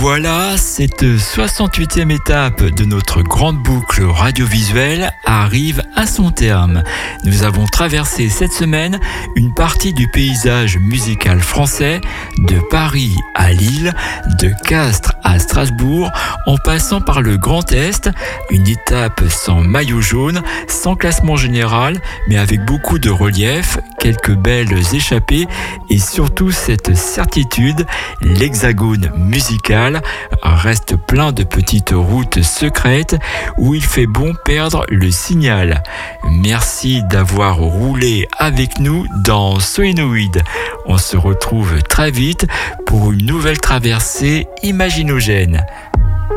voilà, cette 68e étape de notre grande boucle radiovisuelle arrive à son terme. Nous avons traversé cette semaine une partie du paysage musical français, de Paris à Lille, de Castres à Strasbourg, en passant par le Grand Est, une étape sans maillot jaune, sans classement général, mais avec beaucoup de relief, quelques belles échappées et surtout cette certitude, l'hexagone musical reste plein de petites routes secrètes où il fait bon perdre le signal. Merci d'avoir roulé avec nous dans Solénoïde. On se retrouve très vite pour une nouvelle traversée imaginogène.